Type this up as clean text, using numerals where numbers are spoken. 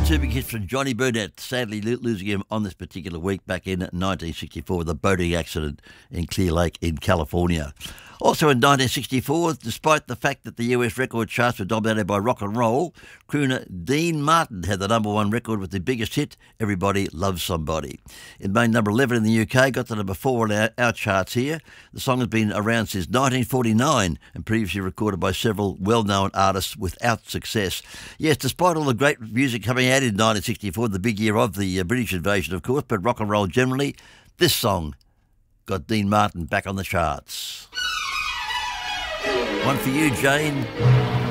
Two big hits from Johnny Burnett, sadly losing him on this particular week back in 1964 with a boating accident in Clear Lake in California. Also in 1964, despite the fact that the US record charts were dominated by rock and roll, crooner Dean Martin had the number one record with the biggest hit, Everybody Loves Somebody. It made number 11 in the UK, got to number 4 on our charts here. The song has been around since 1949 and previously recorded by several well-known artists without success. Yes, despite all the great music coming out in 1964, the big year of the British invasion, of course, but rock and roll generally, this song got Dean Martin back on the charts. One for you, Jane.